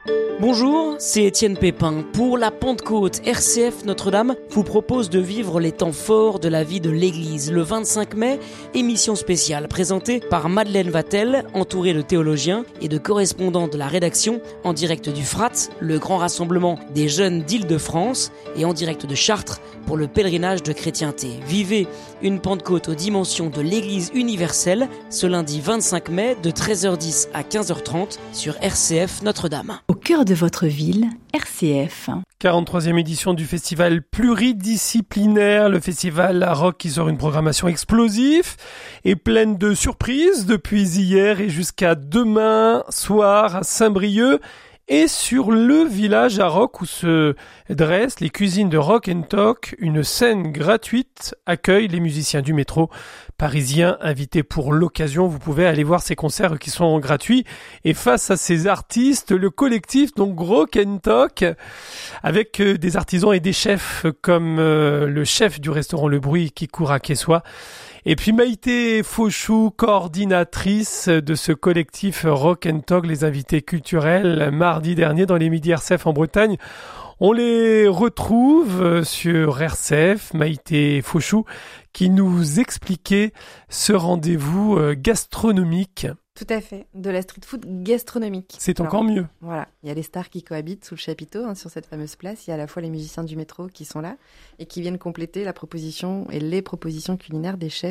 Bonjour, c'est Étienne Pépin. Pour la Pentecôte, RCF Notre-Dame vous propose de vivre les temps forts de la vie de l'Église. Le 25 mai, émission spéciale présentée par Madeleine Vatel, entourée de théologiens et de correspondants de la rédaction, en direct du FRAT, le grand rassemblement des jeunes d'Île-de-France, et en direct de Chartres pour le pèlerinage de chrétienté. Vivez une Pentecôte aux dimensions de l'Église universelle ce lundi 25 mai de 13h10 à 15h30 sur RCF Notre-Dame. Au cœur de votre ville, RCF. 43e édition du festival pluridisciplinaire, le festival à rock qui sort une programmation explosive et pleine de surprises depuis hier et jusqu'à demain soir à Saint-Brieuc et sur le village à rock où se dressent les cuisines de Rock & Talk. Une scène gratuite accueille les musiciens du métro parisien invités pour l'occasion. Vous pouvez aller voir ces concerts qui sont gratuits. Et face à ces artistes, le collectif donc Rock & Talk, avec des artisans et des chefs comme le chef du restaurant Le Bruit qui court à Quessoy. Et puis Maïté Fauchou, coordinatrice de ce collectif Rock & Talk, les invités culturels, mardi dernier dans les Midis RCF en Bretagne. On les retrouve sur RCF, Maïté Fauchou, qui nous expliquait ce rendez-vous gastronomique. Tout à fait, de la street food gastronomique. C'est encore mieux. Voilà, il y a les stars qui cohabitent sous le chapiteau, sur cette fameuse place. Il y a à la fois les musiciens du métro qui sont là et qui viennent compléter la proposition et les propositions culinaires des chefs